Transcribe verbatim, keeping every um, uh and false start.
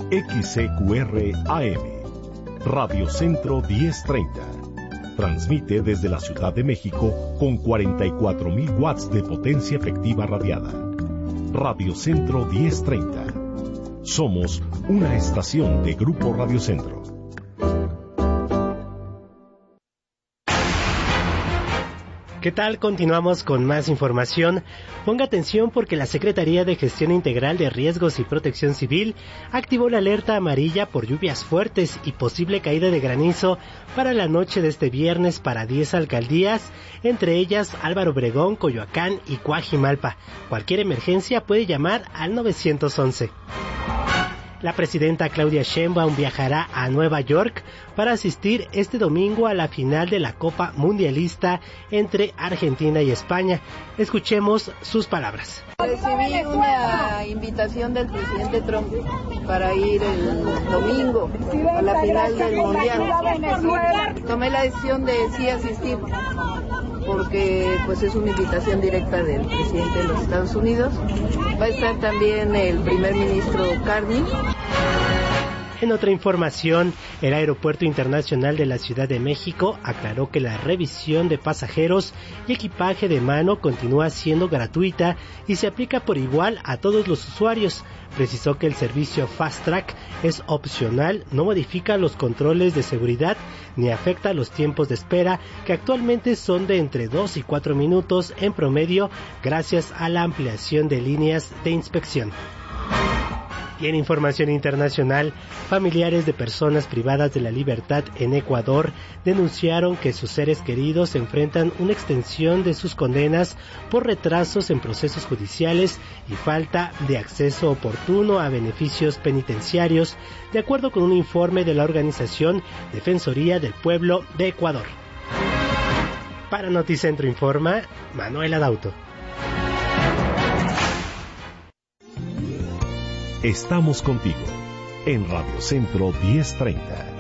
X C Q R A M, Radio Centro diez treinta. Transmite desde la Ciudad de México con cuarenta y cuatro mil watts de potencia efectiva radiada. Radio Centro diez treinta. Somos una estación de Grupo Radio Centro. ¿Qué tal? Continuamos con más información. Ponga atención porque la Secretaría de Gestión Integral de Riesgos y Protección Civil activó la alerta amarilla por lluvias fuertes y posible caída de granizo para la noche de este viernes para diez alcaldías, entre ellas Álvaro Obregón, Coyoacán y Coajimalpa. Cualquier emergencia puede llamar al nueve once. La presidenta Claudia Sheinbaum viajará a Nueva York para asistir este domingo a la final de la Copa Mundialista entre Argentina y España. Escuchemos sus palabras. Recibí una invitación del presidente Trump para ir el domingo a la final del Mundial. Tomé la decisión de sí asistir porque pues es una invitación directa del presidente de los Estados Unidos. Va a estar también el primer ministro Carney. En otra información, el Aeropuerto Internacional de la Ciudad de México aclaró que la revisión de pasajeros y equipaje de mano continúa siendo gratuita y se aplica por igual a todos los usuarios. Precisó que el servicio Fast Track es opcional, no modifica los controles de seguridad ni afecta los tiempos de espera, que actualmente son de entre dos y cuatro minutos en promedio gracias a la ampliación de líneas de inspección. Y en información internacional, familiares de personas privadas de la libertad en Ecuador denunciaron que sus seres queridos enfrentan una extensión de sus condenas por retrasos en procesos judiciales y falta de acceso oportuno a beneficios penitenciarios, de acuerdo con un informe de la organización Defensoría del Pueblo de Ecuador. Para Noticentro Informa, Manuel Adauto. Estamos contigo en Radio Centro diez treinta.